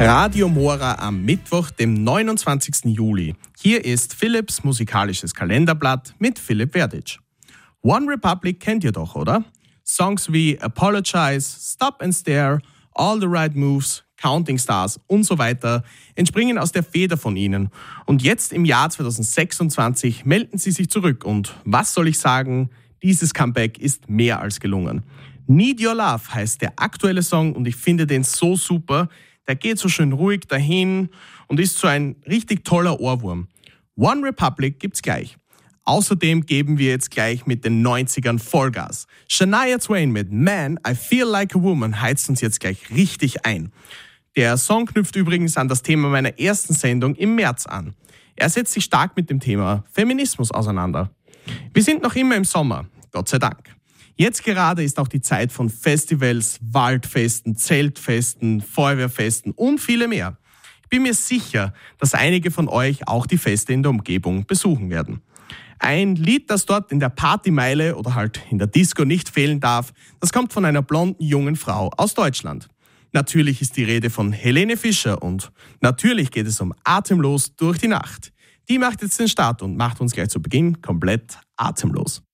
Radio Mora am Mittwoch, dem 29. Juli. Hier ist Philipps musikalisches Kalenderblatt mit Philipp Verdic. One Republic kennt ihr doch, oder? Songs wie Apologize, Stop and Stare, All the Right Moves, Counting Stars und so weiter entspringen aus der Feder von ihnen. Und jetzt im Jahr 2026 melden sie sich zurück und was soll ich sagen, dieses Comeback ist mehr als gelungen. Need Your Love heißt der aktuelle Song und ich finde den so super. Der geht so schön ruhig dahin und ist so ein richtig toller Ohrwurm. One Republic gibt's gleich. Außerdem geben wir jetzt gleich mit den 90ern Vollgas. Shania Twain mit Man, I Feel Like a Woman heizt uns jetzt gleich richtig ein. Der Song knüpft übrigens an das Thema meiner ersten Sendung im März an. Er setzt sich stark mit dem Thema Feminismus auseinander. Wir sind noch immer im Sommer, Gott sei Dank. Jetzt gerade ist auch die Zeit von Festivals, Waldfesten, Zeltfesten, Feuerwehrfesten und viele mehr. Ich bin mir sicher, dass einige von euch auch die Feste in der Umgebung besuchen werden. Ein Lied, das dort in der Partymeile oder halt in der Disco nicht fehlen darf, das kommt von einer blonden jungen Frau aus Deutschland. Natürlich ist die Rede von Helene Fischer und natürlich geht es um Atemlos durch die Nacht. Die macht jetzt den Start und macht uns gleich zu Beginn komplett atemlos.